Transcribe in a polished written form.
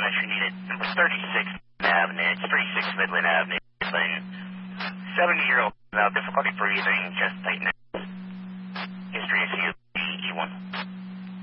that you needed. It was 36 Avenue. It's 36 Midland Avenue. 70-year-old without difficulty breathing, chest tightness.